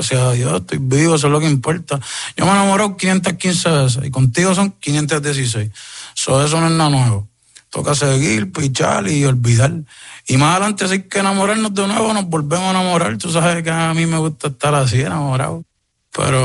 gracias a Dios, estoy vivo, eso es lo que importa. Yo me he enamorado 515 veces y contigo son 516. Eso no es nada nuevo. Toca seguir, pichar y olvidar. Y más adelante, si hay que enamorarnos de nuevo, nos volvemos a enamorar. Tú sabes que a mí me gusta estar así, enamorado. Pero